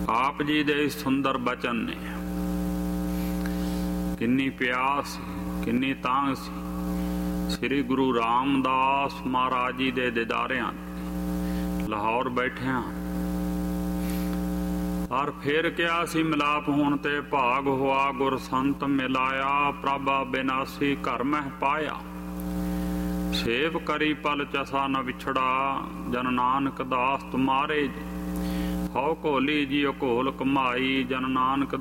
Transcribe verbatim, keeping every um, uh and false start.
ਆਪ ਜੀ ਦੇ ਸੁੰਦਰ ਬਚਨ ਨੇ। ਕਿੰਨੀ ਪਿਆਸ, ਕਿੰਨੀ ਤਾਂਘ ਸੀ ਸ੍ਰੀ ਗੁਰੂ ਰਾਮਦਾਸ ਮਹਾਰਾਜ ਜੀ ਦੇ ਦੀਦਾਰਿਆਂ। ਲਾਹੌਰ ਬੈਠਿਆਂ ਪਰ ਫਿਰ ਕਿਹਾ ਸੀ ਮਿਲਾਪ ਹੋਣ ਤੇ ਭਾਗ ਹੋਆ, ਗੁਰ ਸੰਤ ਮਿਲਾਇਆ, ਪ੍ਰਭਾ ਬਿਨਾਸੀ ਘਰ ਮਹਿ ਪਾਇਆ। ਸੇਵ ਕਰੀ ਪਲ ਚਸਾ ਨ ਵਿਛੜਾ, ਜਨ ਨਾਨਕ ਦਾਸ ਤੁਮਾਰੇ। ਹਉ ਘੋਲੀ ਜੀ ਘੋਲ ਕਮਾਈ, ਜਨ ਨਾਨਕ